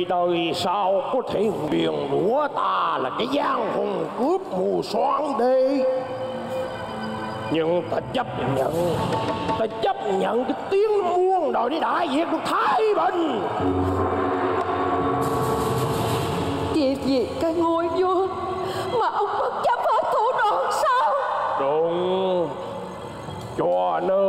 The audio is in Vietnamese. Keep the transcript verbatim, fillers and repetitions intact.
Người đời sao có thể nguyền rủa ta là cái giang hùng cướp mù xoan đi. Nhưng ta chấp nhận, ta chấp nhận cái tiếng muôn đời để đại diệt được Thái Bình. Vì vì cái ngôi vua mà ông bất chấp hết thủ đoạn sao? Đúng, cho nên